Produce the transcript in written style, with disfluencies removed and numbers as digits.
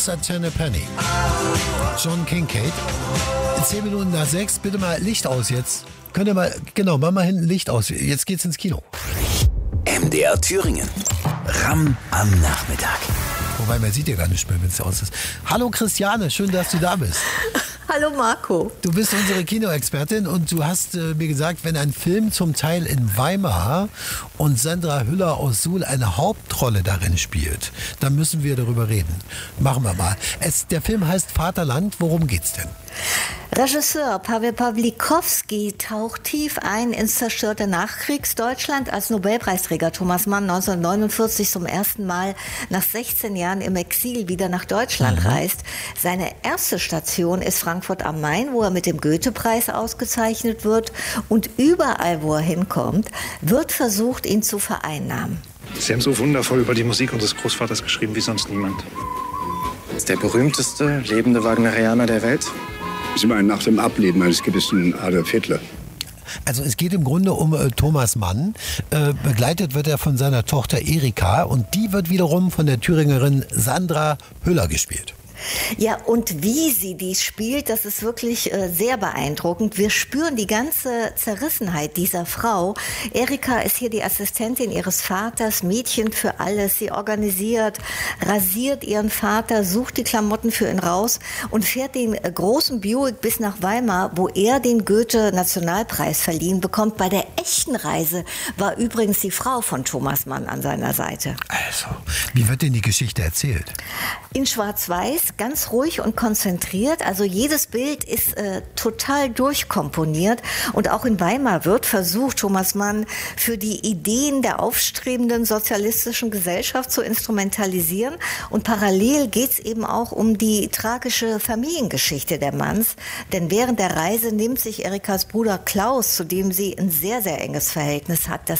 House at Tennepenny. John Kincaid. 10 Minuten nach 6, bitte mal Licht aus jetzt. Könnt ihr mal, genau, mach mal hinten Licht aus. Jetzt geht's ins Kino. MDR Thüringen. Ram am Nachmittag. Wobei, man sieht ja gar nicht mehr, wenn es aus ist. Hallo Christiane, schön, dass du da bist. Hallo Marco. Du bist unsere Kinoexpertin und du hast mir gesagt, wenn ein Film zum Teil in Weimar und Sandra Hüller aus Suhl eine Hauptrolle darin spielt, dann müssen wir darüber reden. Machen wir mal. Der Film heißt Vaterland. Worum geht's denn? Regisseur Paweł Pawlikowski taucht tief ein ins zerstörte Nachkriegsdeutschland, als Nobelpreisträger Thomas Mann 1949 zum ersten Mal nach 16 Jahren im Exil wieder nach Deutschland reist. Seine erste Station ist Frankfurt am Main, wo er mit dem Goethe-Preis ausgezeichnet wird. Und überall, wo er hinkommt, wird versucht, ihn zu vereinnahmen. Sie haben so wundervoll über die Musik unseres Großvaters geschrieben wie sonst niemand. Ist der berühmteste lebende Wagnerianer der Welt? Sie meinen nach dem Ableben eines gewissen Adolf Hitler. Also es geht im Grunde um Thomas Mann. Begleitet wird er von seiner Tochter Erika und die wird wiederum von der Thüringerin Sandra Hüller gespielt. Ja, und wie sie dies spielt, das ist wirklich sehr beeindruckend. Wir spüren die ganze Zerrissenheit dieser Frau. Erika ist hier die Assistentin ihres Vaters, Mädchen für alles. Sie organisiert, rasiert ihren Vater, sucht die Klamotten für ihn raus und fährt den großen Buick bis nach Weimar, wo er den Goethe-Nationalpreis verliehen bekommt. Bei der echten Reise war übrigens die Frau von Thomas Mann an seiner Seite. Also, wie wird denn die Geschichte erzählt? In Schwarz-Weiß, ganz ruhig und konzentriert. Also jedes Bild ist total durchkomponiert. Und auch in Weimar wird versucht, Thomas Mann für die Ideen der aufstrebenden sozialistischen Gesellschaft zu instrumentalisieren. Und parallel geht es eben auch um die tragische Familiengeschichte der Manns. Denn während der Reise nimmt sich Erikas Bruder Klaus, zu dem sie ein sehr, sehr enges Verhältnis hat, das